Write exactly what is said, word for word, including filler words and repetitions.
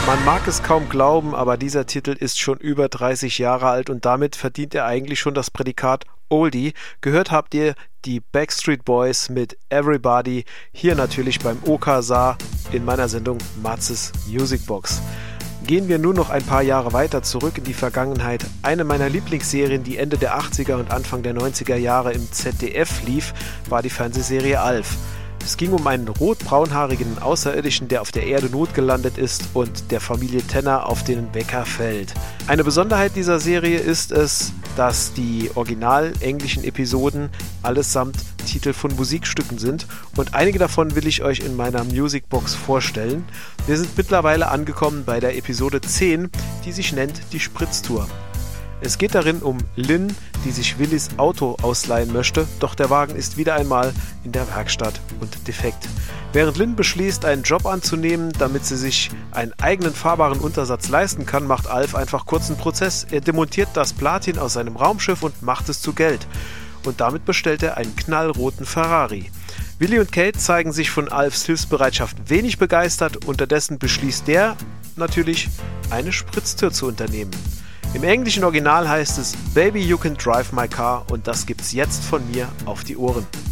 Man mag es kaum glauben, aber dieser Titel ist schon über dreißig Jahre alt und damit verdient er eigentlich schon das Prädikat Oldie. Gehört habt ihr die Backstreet Boys mit Everybody, hier natürlich beim O K S A in meiner Sendung Matzes Musicbox. Gehen wir nur noch ein paar Jahre weiter zurück in die Vergangenheit. Eine meiner Lieblingsserien, die Ende der achtziger und Anfang der neunziger Jahre im Z D F lief, war die Fernsehserie Alf. Es ging um einen rot-braunhaarigen Außerirdischen, der auf der Erde notgelandet ist und der Familie Tenner auf den Wecker fällt. Eine Besonderheit dieser Serie ist es, dass die original englischen Episoden allesamt Titel von Musikstücken sind und einige davon will ich euch in meiner Musicbox vorstellen. Wir sind mittlerweile angekommen bei der Episode zehn, die sich nennt Die Spritztour. Es geht darin um Lynn, die sich Willys Auto ausleihen möchte, doch der Wagen ist wieder einmal in der Werkstatt und defekt. Während Lynn beschließt, einen Job anzunehmen, damit sie sich einen eigenen fahrbaren Untersatz leisten kann, macht Alf einfach kurzen Prozess. Er demontiert das Platin aus seinem Raumschiff und macht es zu Geld. Und damit bestellt er einen knallroten Ferrari. Willy und Kate zeigen sich von Alfs Hilfsbereitschaft wenig begeistert, unterdessen beschließt der natürlich, eine Spritztour zu unternehmen. Im englischen Original heißt es Baby You Can Drive My Car und das gibt's jetzt von mir auf die Ohren.